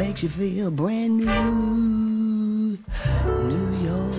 makes you feel brand new, New York.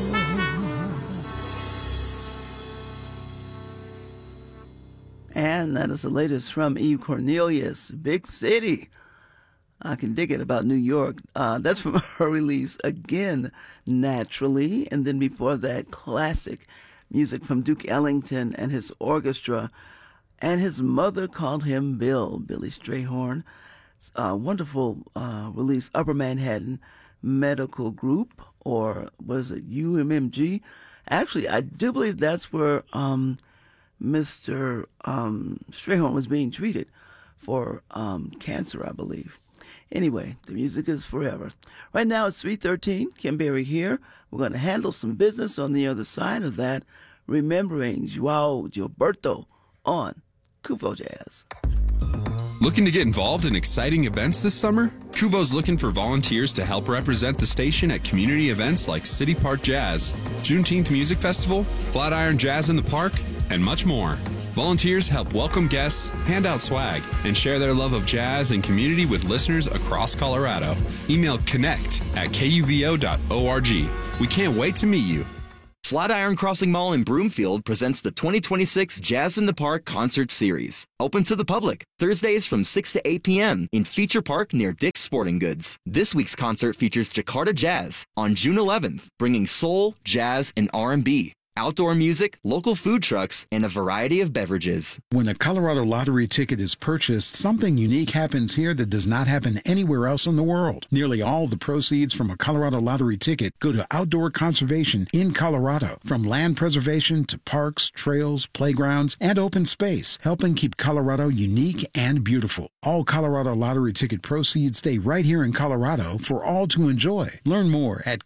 And that is the latest from Eve Cornelius, Big City. I can dig it about New York. That's from her release, Again, Naturally. And then before that, classic music from Duke Ellington and his orchestra. And his mother called him Bill, Billy Strayhorn. Wonderful release, Upper Manhattan Medical Group, or was it UMMG? Actually, I do believe that's where Mr. Strayhorn was being treated for cancer, I believe. Anyway, the music is forever. Right now it's 3:13. Kim Berry here. We're going to handle some business on the other side of that, remembering Joao Gilberto on Kuvo Jazz. Looking to get involved in exciting events this summer? Kuvo's looking for volunteers to help represent the station at community events like City Park Jazz, Juneteenth Music Festival, Flatiron Jazz in the Park, and much more. Volunteers help welcome guests, hand out swag, and share their love of jazz and community with listeners across Colorado. Email connect@kuvo.org. We can't wait to meet you. Flatiron Crossing Mall in Broomfield presents the 2026 Jazz in the Park Concert Series. Open to the public, Thursdays from 6 to 8 p.m. in Feature Park near Dick's Sporting Goods. This week's concert features Jakarta Jazz on June 11th, bringing soul, jazz, and R&B. Outdoor music, local food trucks, and a variety of beverages. When a Colorado Lottery ticket is purchased, something unique happens here that does not happen anywhere else in the world. Nearly all the proceeds from a Colorado Lottery ticket go to outdoor conservation in Colorado, from land preservation to parks, trails, playgrounds, and open space, helping keep Colorado unique and beautiful. All Colorado Lottery ticket proceeds stay right here in Colorado for all to enjoy. Learn more at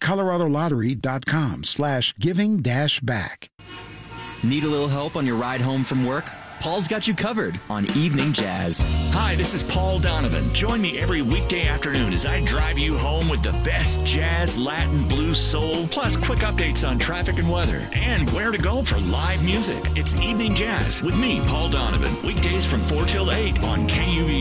coloradolottery.com/giving-back. Need a little help on your ride home from work? Paul's got you covered on Evening Jazz. Hi, this is Paul Donovan. Join me every weekday afternoon as I drive you home with the best jazz, Latin, blues, soul, plus quick updates on traffic and weather, and where to go for live music. It's Evening Jazz with me, Paul Donovan, weekdays from 4 till 8 on KUV.